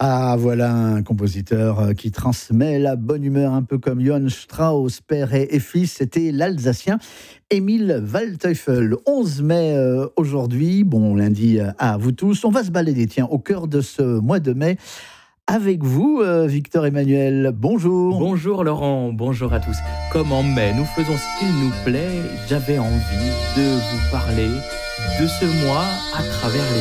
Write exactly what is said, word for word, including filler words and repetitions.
Ah, voilà un compositeur qui transmet la bonne humeur, un peu comme Johann Strauss, père et, et fils. C'était l'Alsacien Emil Waldteufel. onze mai euh, aujourd'hui, bon lundi à vous tous. On va se balader, tiens, au cœur de ce mois de mai. Avec vous, euh, Victor Emmanuel, bonjour. Bonjour Laurent, bonjour à tous. Comme en mai, nous faisons ce qu'il nous plaît, j'avais envie de vous parler de ce mois à travers les